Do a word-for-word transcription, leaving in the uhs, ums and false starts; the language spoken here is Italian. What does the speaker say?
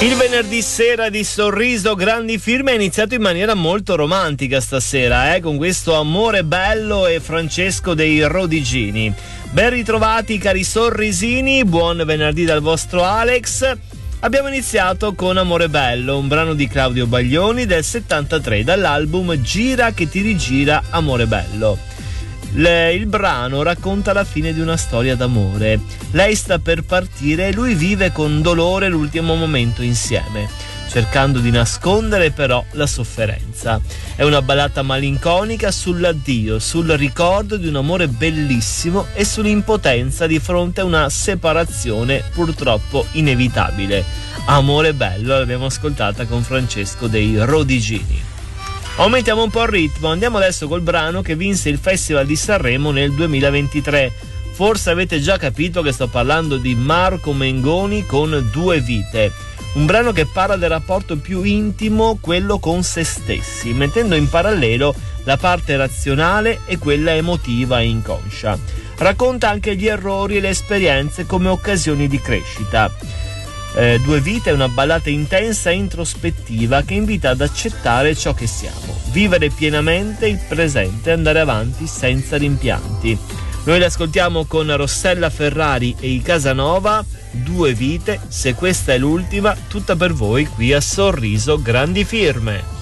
Il venerdì sera di Sorriso Grandi Firme è iniziato in maniera molto romantica stasera, eh, con questo Amore Bello e Francesco dei Rodigini. Ben ritrovati cari sorrisini, buon venerdì dal vostro Alex. Abbiamo iniziato con Amore Bello, un brano di Claudio Baglioni del settantatré dall'album Gira che ti rigira Amore Bello. Le, il brano racconta la fine di una storia d'amore. Lei sta per partire e lui vive con dolore l'ultimo momento insieme, cercando di nascondere però la sofferenza. È una ballata malinconica sull'addio, sul ricordo di un amore bellissimo e sull'impotenza di fronte a una separazione purtroppo inevitabile. Amore Bello l'abbiamo ascoltata con Francesco dei Rodigini. Aumentiamo un po' il ritmo, andiamo adesso col brano che vinse il Festival di Sanremo nel duemilaventitré. Forse avete già capito che sto parlando di Marco Mengoni con Due Vite, un brano che parla del rapporto più intimo, quello con se stessi, mettendo in parallelo la parte razionale e quella emotiva e inconscia. Racconta anche gli errori e le esperienze come occasioni di crescita. Eh, Due Vite è una ballata intensa e introspettiva che invita ad accettare ciò che siamo, vivere pienamente il presente e andare avanti senza rimpianti. Noi l'ascoltiamo con Rossella Ferrari e i Casanova, Due Vite, se questa è l'ultima, tutta per voi qui a Sorriso Grandi Firme.